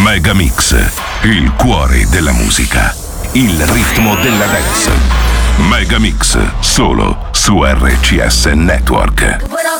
Megamix, il cuore della musica, il ritmo della dance. Megamix, solo su RCS Network.